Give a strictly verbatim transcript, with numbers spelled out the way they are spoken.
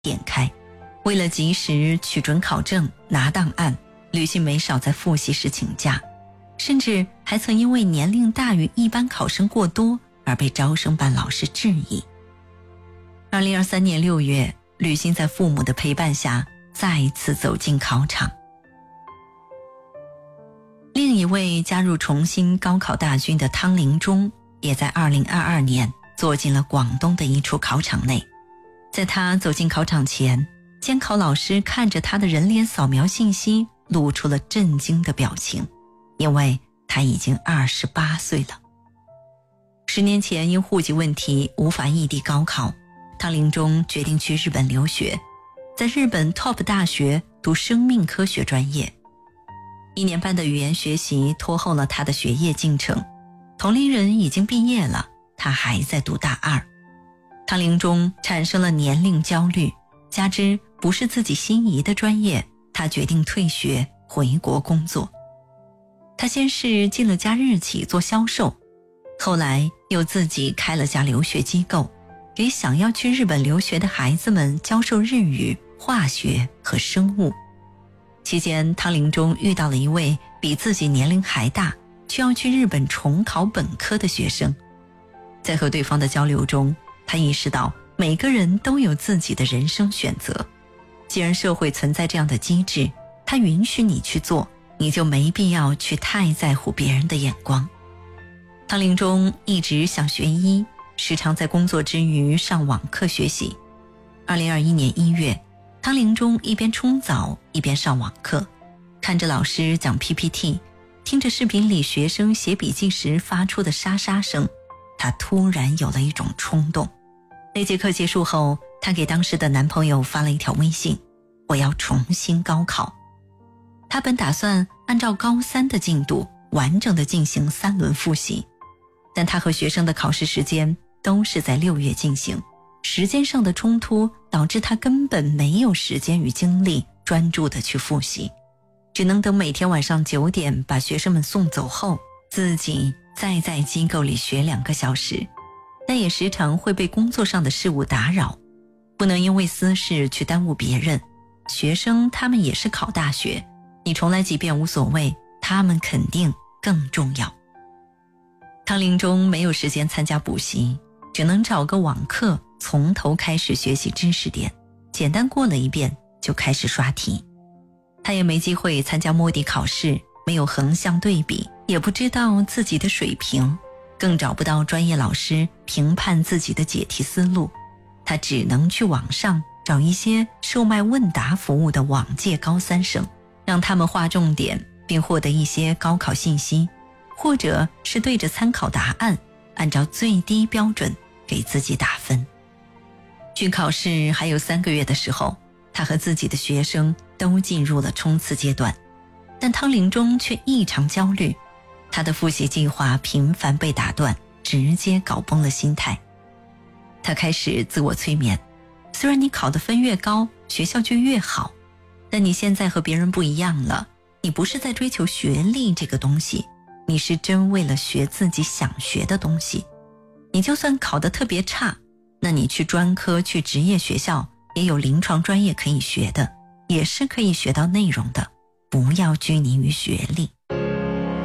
点开。为了及时取准考证拿档案，吕欣没少在复习时请假，甚至还曾因为年龄大于一般考生过多而被招生办老师质疑。二零二三年六月，吕欣在父母的陪伴下再次走进考场。另一位加入重新高考大军的汤林中，也在二零二二年坐进了广东的一处考场内。在他走进考场前，监考老师看着他的人脸扫描信息，露出了震惊的表情，因为他已经二十八岁了。十年前因户籍问题无法异地高考，汤林中决定去日本留学，在日本 top 大学读生命科学专业。一年半的语言学习拖后了他的学业进程，同龄人已经毕业了，他还在读大二。汤林中产生了年龄焦虑，加之不是自己心仪的专业，他决定退学回国工作。他先是进了家日企做销售，后来又自己开了家留学机构，给想要去日本留学的孩子们教授日语、化学和生物。期间，汤林中遇到了一位比自己年龄还大，却要去日本重考本科的学生。在和对方的交流中，他意识到每个人都有自己的人生选择，既然社会存在这样的机制，它允许你去做，你就没必要去太在乎别人的眼光。汤林中一直想学医，时常在工作之余上网课学习。二零二一年一月，汤林中一边冲澡一边上网课，看着老师讲 P P T， 听着视频里学生写笔记时发出的沙沙声，他突然有了一种冲动。那节课结束后，她给当时的男朋友发了一条微信：我要重新高考。她本打算按照高三的进度完整的进行三轮复习，但她和学生的考试时间都是在六月进行，时间上的冲突导致她根本没有时间与精力专注的去复习，只能等每天晚上九点把学生们送走后，自己再在机构里学两个小时。但也时常会被工作上的事物打扰，不能因为私事去耽误别人。学生他们也是考大学，你重来几遍无所谓，他们肯定更重要。汤林中没有时间参加补习，只能找个网课从头开始学习知识点，简单过了一遍就开始刷题。他也没机会参加摸底考试，没有横向对比，也不知道自己的水平，更找不到专业老师评判自己的解题思路，他只能去网上找一些售卖问答服务的往届高三生，让他们划重点并获得一些高考信息，或者是对着参考答案按照最低标准给自己打分。距考试还有三个月的时候，他和自己的学生都进入了冲刺阶段，但汤林中却异常焦虑，他的复习计划频繁被打断，直接搞崩了心态。他开始自我催眠，虽然你考的分越高，学校就越好，但你现在和别人不一样了，你不是在追求学历这个东西，你是真为了学自己想学的东西。你就算考得特别差，那你去专科去职业学校也有临床专业可以学的，也是可以学到内容的，不要拘泥于学历。